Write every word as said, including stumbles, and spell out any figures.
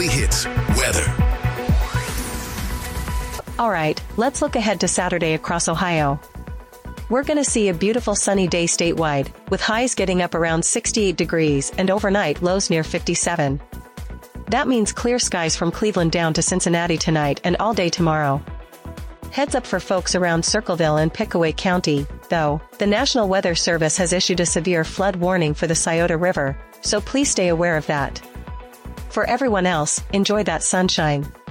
Weekly Hits weather. All right, let's look ahead to Saturday across Ohio. We're going to see a beautiful sunny day statewide, with highs getting up around sixty-eight degrees and overnight lows near fifty-seven. That means clear skies from Cleveland down to Cincinnati tonight and all day tomorrow. Heads up for folks around Circleville and Pickaway County, though, the National Weather Service has issued a severe flood warning for the Scioto River, so please stay aware of that. For everyone else, enjoy that sunshine.